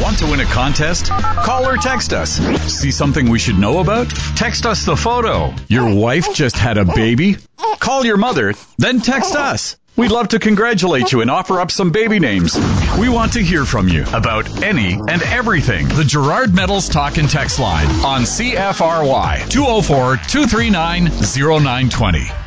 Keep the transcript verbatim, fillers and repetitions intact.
Want to win a contest? Call or text us. See something we should know about? Text us the photo. Your wife just had a baby? Call your mother, then text us. We'd love to congratulate you and offer up some baby names. We want to hear from you about any and everything. The Gerard Metals Talk and Text line on C F R Y two oh four, two three nine, oh nine two oh.